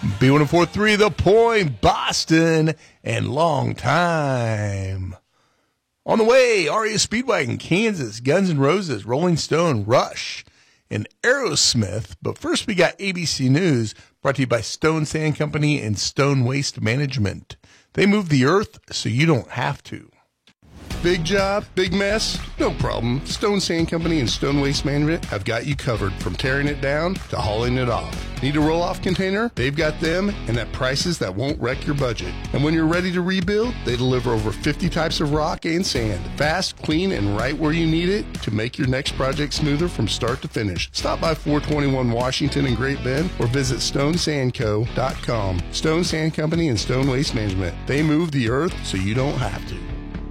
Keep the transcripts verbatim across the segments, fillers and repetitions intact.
B one oh four point three, The Point, Boston, and long time. On the way, R E O Speedwagon, Kansas, Guns N' Roses, Rolling Stone, Rush, and Aerosmith. But first we got A B C News, brought to you by Stone Sand Company and Stone Waste Management. They move the earth so you don't have to. Big job, big mess? No problem. Stone Sand Company and Stone Waste Management have got you covered from tearing it down to hauling it off. Need a roll-off container? They've got them and at prices that won't wreck your budget. And when you're ready to rebuild, they deliver over fifty types of rock and sand. Fast, clean, and right where you need it to make your next project smoother from start to finish. Stop by four twenty-one Washington in Great Bend or visit stone sand co dot com. Stone Sand Company and Stone Waste Management. They move the earth so you don't have to.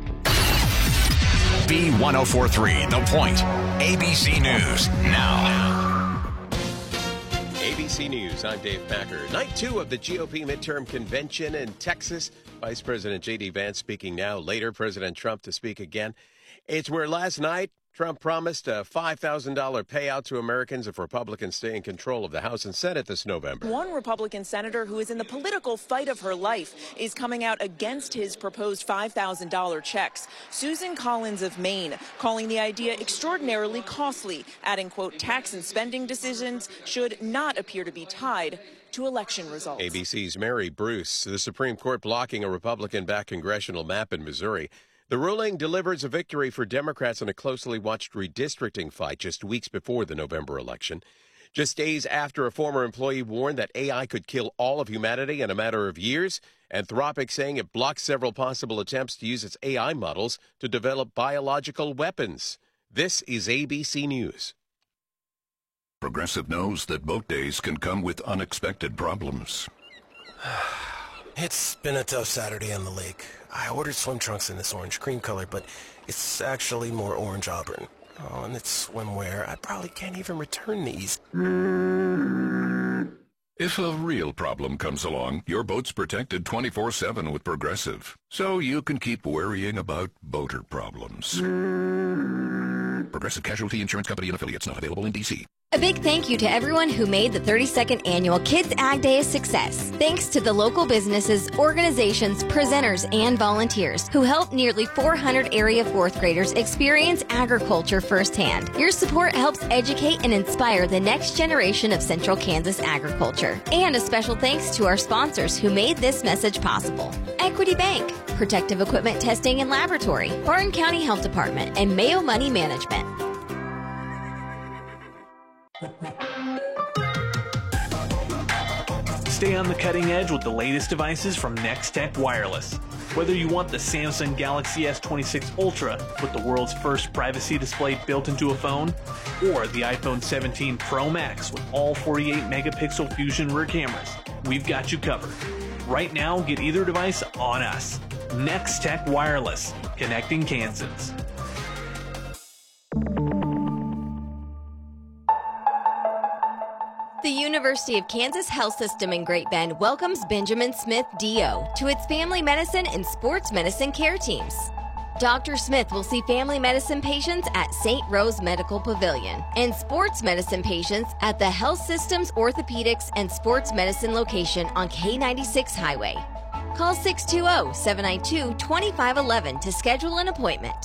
B one oh four point three, The Point. A B C News now. A B C News, I'm Dave Packer. Night two of the G O P midterm convention in Texas. Vice President J D Vance speaking now. Later, President Trump to speak again. It's where last night Trump promised a five thousand dollars payout to Americans if Republicans stay in control of the House and Senate this November. One Republican senator who is in the political fight of her life is coming out against his proposed five thousand dollars checks. Susan Collins of Maine calling the idea extraordinarily costly, adding, quote, tax and spending decisions should not appear to be tied to election results. A B C's Mary Bruce, the Supreme Court blocking a Republican-backed congressional map in Missouri. The ruling delivers a victory for Democrats in a closely watched redistricting fight just weeks before the November election. Just days after a former employee warned that A I could kill all of humanity in a matter of years, Anthropic saying it blocks several possible attempts to use its A I models to develop biological weapons. This is A B C News. Progressive knows that boat days can come with unexpected problems. It's been a tough Saturday on the lake. I ordered swim trunks in this orange cream color, but it's actually more orange auburn. Oh, and it's swimwear. I probably can't even return these. If a real problem comes along, your boat's protected twenty-four seven with Progressive, so you can keep worrying about boater problems. Progressive Casualty Insurance Company and Affiliates, not available in D C. A big thank you to everyone who made the thirty-second Annual Kids Ag Day a success. Thanks to the local businesses, organizations, presenters, and volunteers who helped nearly four hundred area fourth graders experience agriculture firsthand. Your support helps educate and inspire the next generation of Central Kansas agriculture. And a special thanks to our sponsors who made this message possible. Equity Bank, Protective Equipment Testing and Laboratory, Barton County Health Department, and Mayo Money Management. Stay on the cutting edge with the latest devices from Nextech Wireless. Whether you want the Samsung Galaxy S twenty-six Ultra with the world's first privacy display built into a phone, or the iPhone seventeen Pro Max with all forty-eight megapixel fusion rear cameras, we've got you covered. Right now, get either device on us. Nextech Wireless, connecting Kansas. The University of Kansas Health System in Great Bend welcomes Benjamin Smith, D O, to its family medicine and sports medicine care teams. Doctor Smith will see family medicine patients at Saint Rose Medical Pavilion and sports medicine patients at the Health System's Orthopedics and Sports Medicine location on K ninety-six Highway. Call six two zero, seven nine two, two five one one to schedule an appointment.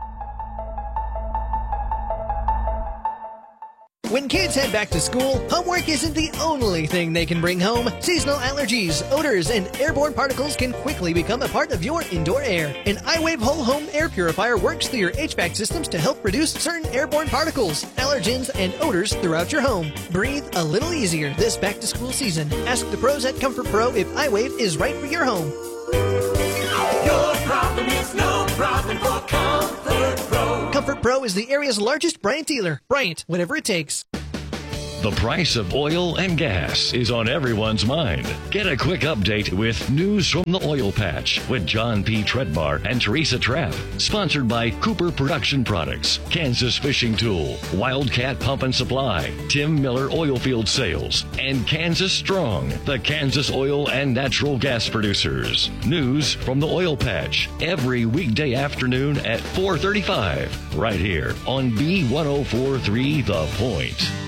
When kids head back to school, homework isn't the only thing they can bring home. Seasonal allergies, odors, and airborne particles can quickly become a part of your indoor air. An iWave Whole Home Air Purifier works through your H V A C systems to help reduce certain airborne particles, allergens, and odors throughout your home. Breathe a little easier this back-to-school season. Ask the pros at Comfort Pro if iWave is right for your home. Your problem is no problem for Comfort Pro. Comfort Pro is the area's largest Bryant dealer. Bryant, whatever it takes. The price of oil and gas is on everyone's mind. Get a quick update with News from the Oil Patch with John P. Treadbar and Teresa Trapp. Sponsored by Cooper Production Products, Kansas Fishing Tool, Wildcat Pump and Supply, Tim Miller Oilfield Sales, and Kansas Strong, the Kansas oil and natural gas producers. News from the Oil Patch every weekday afternoon at four thirty-five, right here on B one oh four point three The Point.